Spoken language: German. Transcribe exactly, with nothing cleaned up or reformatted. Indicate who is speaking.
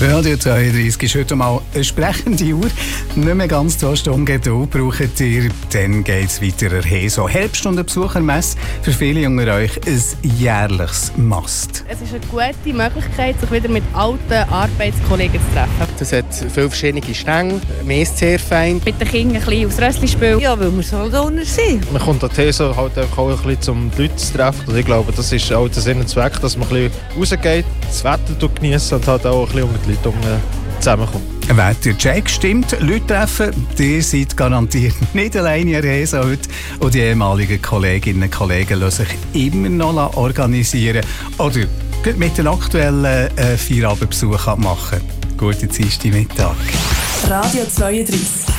Speaker 1: Radio zweiunddreissig ist heute mal eine sprechende Uhr. Nicht mehr ganz zwei Stunden Geduld braucht ihr. Dann geht es weiter. Erheso. Herbst- und Besuchermesse für viele unter euch ein jährliches Must.
Speaker 2: Es ist eine gute Möglichkeit, sich wieder mit alten Arbeitskollegen zu treffen.
Speaker 3: Das hat viele verschiedene Stänge. Mir ist sehr fein.
Speaker 2: Mit den Kindern ein bisschen aufs Rössli spielen.
Speaker 4: Ja, weil wir so da sind.
Speaker 5: Man kommt an die Heso halt auch ein bisschen, um die Leute zu treffen. Also ich glaube, das ist auch der Sinn und Zweck, dass man ein bisschen rausgeht, das Wetter genießt und halt auch ein bisschen unter die Leute zusammenkommt.
Speaker 1: Wettercheck stimmt. Leute treffen, ihr seid garantiert nicht alleine in Heso heute. Und die ehemaligen Kolleginnen und Kollegen lassen sich immer noch organisieren oder mit den aktuellen äh, Feierabendbesuch abmachen. Guten Dienstag Mittag.
Speaker 6: Radio zweiunddreissig.